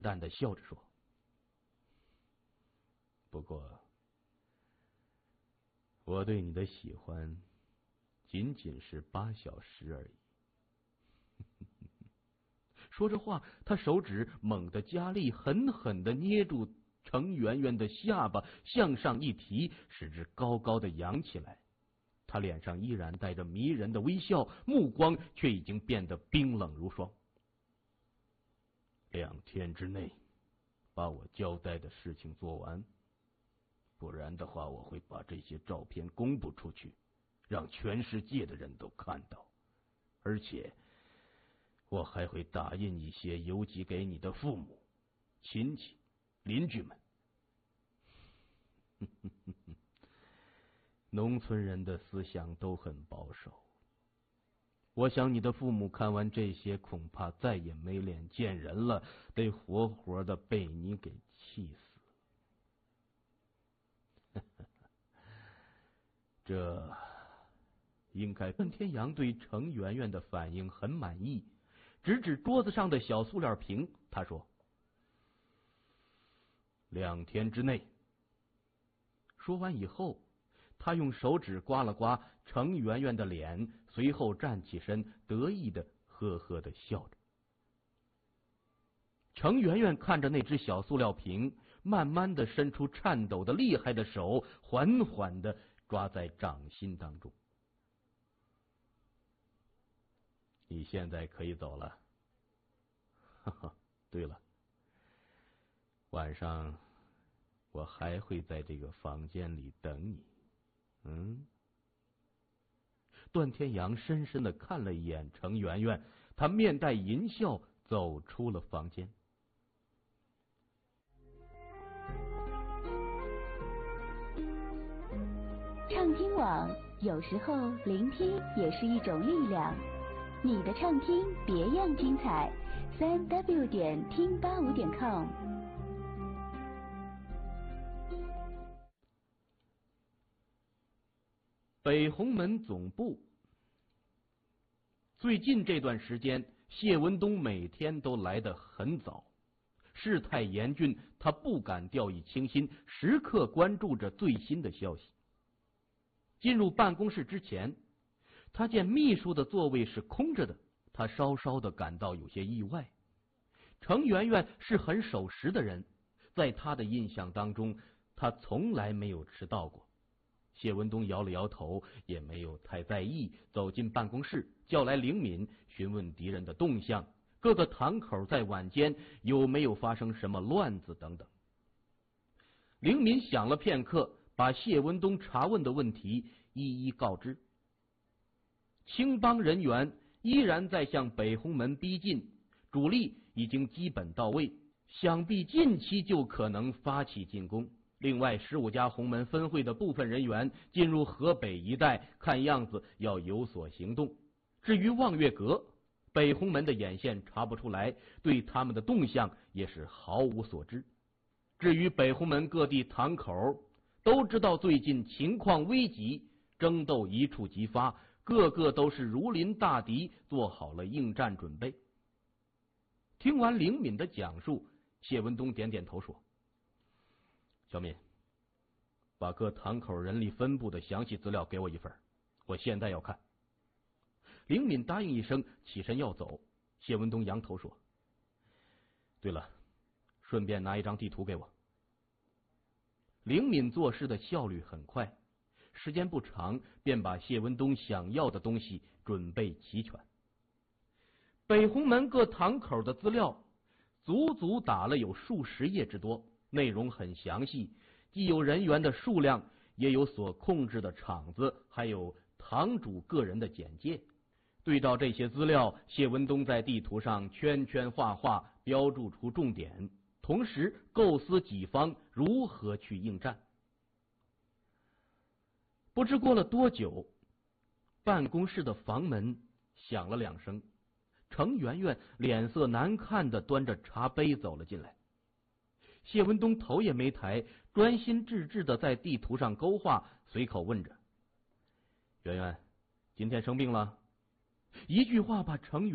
淡地笑着说：“不过，我对你的喜欢仅仅是8小时而已。”说着话，他手指猛地加力，狠狠地捏住程媛媛的下巴，向上一提，使之高高的扬起来。他脸上依然带着迷人的微笑，目光却已经变得冰冷如霜。2天之内把我交代的事情做完，不然的话，我会把这些照片公布出去，让全世界的人都看到，而且我还会打印一些邮寄给你的父母、亲戚、邻居们。农村人的思想都很保守，我想你的父母看完这些，恐怕再也没脸见人了，得活活的被你给气死。这应该。段天阳对程媛媛的反应很满意，指指桌子上的小塑料瓶，他说：“2天之内。”说完以后，他用手指刮了刮程媛媛的脸，随后站起身，得意的呵呵的笑着。程媛媛看着那只小塑料瓶，慢慢的伸出颤抖的厉害的手，缓缓的抓在掌心当中。你现在可以走了。哈哈，对了，晚上我还会在这个房间里等你。段天阳深深的看了一眼程媛媛，他面带淫笑走出了房间。 畅听网，有时候聆听也是一种力量。你的畅听别样精彩，3w 点听85点 com。 北红门总部。最近这段时间，谢文东每天都来得很早。事态严峻，他不敢掉以轻心，时刻关注着最新的消息。进入办公室之前，他见秘书的座位是空着的，他稍稍的感到有些意外。程媛媛是很守时的人，在他的印象当中，他从来没有迟到过。谢文东摇了摇头，也没有太在意，走进办公室，叫来凌敏，询问敌人的动向，各个堂口在晚间有没有发生什么乱子等等。凌敏想了片刻，把谢文东查问的问题一一告知。青帮人员依然在向北红门逼近，主力已经基本到位，想必近期就可能发起进攻。另外，15家红门分会的部分人员进入河北一带，看样子要有所行动。至于望月阁，北红门的眼线查不出来，对他们的动向也是毫无所知。至于北红门各地堂口，都知道最近情况危急，争斗一触即发，个个都是如临大敌，做好了应战准备。听完凌敏的讲述，谢文东点点头说：“小敏，把各堂口人力分布的详细资料给我一份，我现在要看。”凌敏答应一声，起身要走。谢文东扬头说：“对了，顺便拿一张地图给我。”凌敏做事的效率很快，时间不长，便把谢文东想要的东西准备齐全。北红门各堂口的资料足足打了有数十页之多，内容很详细，既有人员的数量，也有所控制的场子，还有堂主个人的简介。对照这些资料，谢文东在地图上圈圈画画，标注出重点，同时构思己方如何去应战。不知过了多久，办公室的房门响了2声，程媛媛脸色难看的端着茶杯走了进来。谢文东头也没抬，专心致志的在地图上勾画，随口问着：“媛媛，今天生病了？”一句话把程